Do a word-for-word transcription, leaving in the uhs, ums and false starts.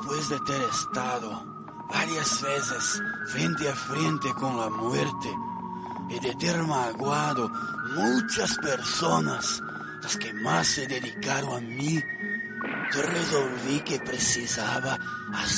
Después de ter estado varias veces frente a frente con la muerte y de ter magoado muchas personas, las que más se dedicaron a mí, yo resolví que precisaba